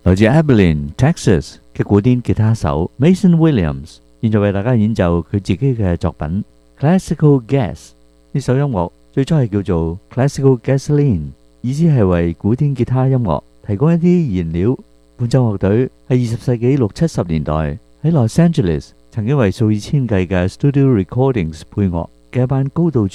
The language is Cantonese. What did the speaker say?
來自 Abilene、Texas 嘅古典吉他手 Mason Williams， 現在為大家演奏佢自己嘅作品 Classical Gas。 呢首音樂最初係叫做 Classical Gasoline， 意思係為古典吉他音樂提供一啲燃料。伴奏樂隊係20世紀60、70年代喺 Los Angeles 曾經為數以千計嘅 studio recordings 配樂嘅一班高度